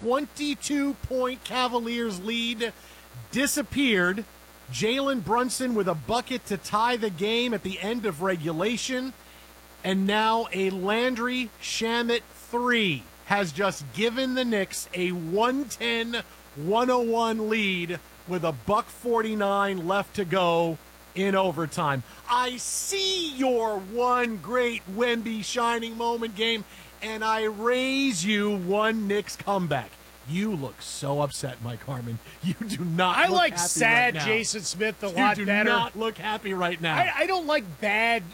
22-point Cavaliers lead disappeared. Jalen Brunson with a bucket to tie the game at the end of regulation. And now a Landry Shamet 3 has just given the Knicks a 110-101 lead with a $1:49 left to go in overtime. I see your one great Wemby shining moment game, and I raise you one Knicks comeback. You look so upset, Mike Harmon. You do not I look like happy sad right now. Jason Smith a lot better. You do not look happy right now. I don't like bad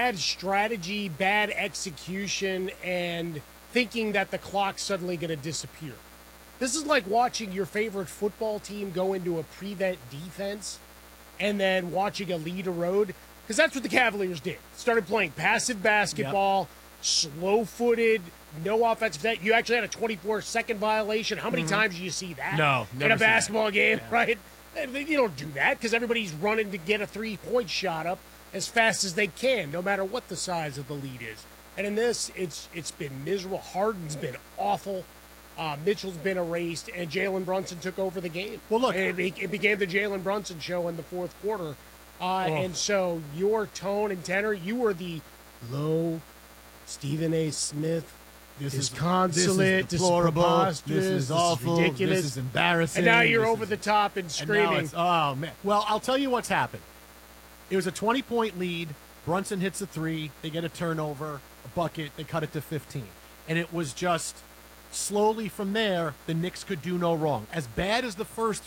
strategy, bad execution, and thinking that the clock's suddenly going to disappear. This is like watching your favorite football team go into a prevent defense and then watching a lead erode, because that's what the Cavaliers did. Started playing passive basketball, slow-footed, no offensive set. You actually had a 24-second violation. How many times do you see that in a basketball game, right? You don't do that because everybody's running to get a three-point shot up as fast as they can, no matter what the size of the lead is. And in this, it's been miserable. Harden's been awful. Mitchell's been erased, and Jalen Brunson took over the game. Well, look, it became the Jalen Brunson show in the fourth quarter. And so your tone and tenor, you were the low Stephen A. Smith. This is consulate. This is deplorable. This This is awful. This is ridiculous. This is embarrassing. And now you're This over is- the top and screaming. Oh, man. Well, I'll tell you what's happened. It was a 20-point lead. Brunson hits a three. They get a turnover, a bucket. They cut it to 15. And it was just slowly from there, the Knicks could do no wrong. As bad as the first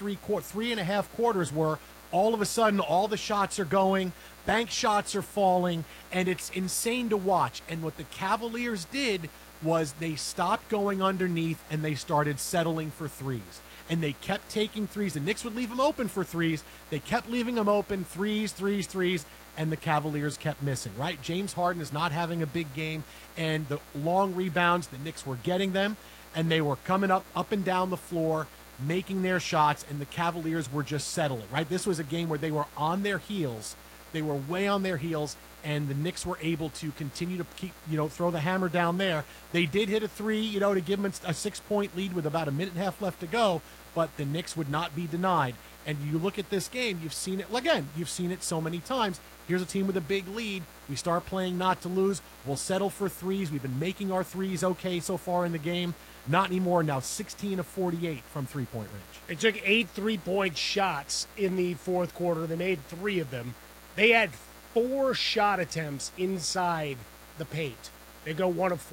3.5 quarters were, all of a sudden, all the shots are going, bank shots are falling, and it's insane to watch. And what the Cavaliers did was they stopped going underneath and they started settling for threes. And they kept taking threes. The Knicks would leave them open for threes. They kept leaving them open, threes, and the Cavaliers kept missing, right? James Harden is not having a big game, and the long rebounds, the Knicks were getting them, and they were coming up and down the floor, making their shots, and the Cavaliers were just settling, right? This was a game where they were on their heels. They were way on their heels, and the Knicks were able to continue to keep, throw the hammer down there. They did hit a three, to give them a 6-point lead with about a minute and a half left to go, but the Knicks would not be denied. And you look at this game, you've seen it, again, you've seen it so many times. Here's a team with a big lead. We start playing not to lose. We'll settle for threes. We've been making our threes okay so far in the game. Not anymore. Now 16 of 48 from three-point range. They took 8 3-point shots in the fourth quarter. They made 3 of them. They had 4 shot attempts inside the paint. They go 1 of 4.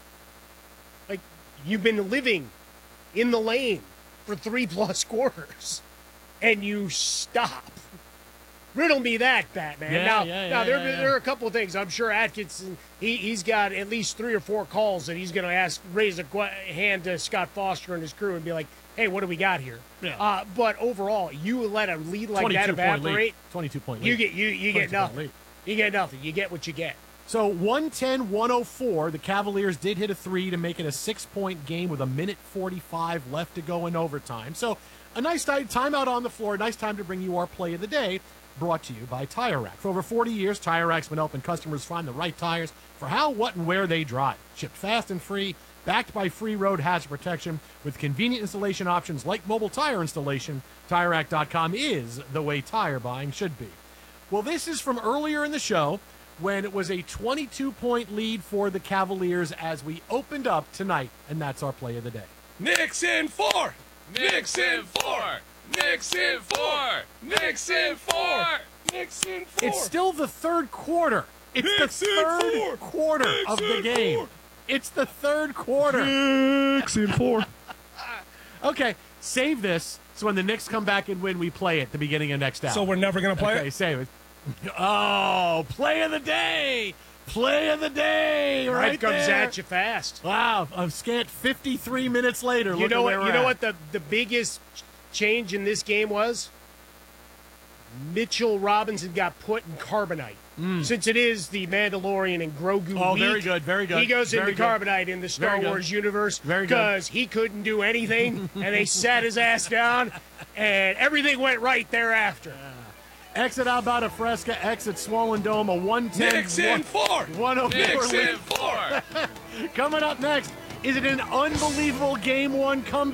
Like, you've been living in the lane for 3+ quarters, and you stop. Riddle me that, Batman. There are a couple of things. I'm sure Atkinson, he's got at least 3 or 4 calls that he's going to raise a hand to Scott Foster and his crew and be like, hey, what do we got here? Yeah. But overall, you let a lead like that evaporate. 22-point lead. You get nothing. Lead. You get nothing. You get what you get. So 110-104, the Cavaliers did hit a three to make it a 6-point game with a minute 45 left to go in overtime. So a nice timeout on the floor, nice time to bring you our play of the day, brought to you by Tire Rack. For over 40 years, Tire Rack's been helping customers find the right tires for how, what, and where they drive. Shipped fast and free, backed by free road hazard protection with convenient installation options like mobile tire installation. TireRack.com is the way tire buying should be. Well, this is from earlier in the show when it was a 22-point lead for the Cavaliers as we opened up tonight, and that's our play of the day. Knicks in 4! Knicks in 4! Knicks in 4! Knicks in 4! Knicks in 4! It's still the third quarter. It's Knicks the in third four. quarter Knicks of the in game. four. It's the third quarter. Knicks in 4. Okay, save this so when the Knicks come back and win, we play it at the beginning of next hour. So we're never going to play Okay, it? save it. Oh, play of the day. Play of the day right Life comes there. at you fast. Wow, a scant 53 minutes later. You know what the biggest change in this game was? Mitchell Robinson got put in carbonite. Since it is the Mandalorian and Grogu week, very good, very good. He goes Very into good. carbonite in the Star Very good. Wars universe Very good. because he couldn't do anything, and they sat his ass down, and everything went right thereafter. Exit Albata Fresca, exit Swollen Dome, a 110. Knicks in 4! 104 Knicks lead. in 4! Coming up next, is it an unbelievable Game 1 comeback?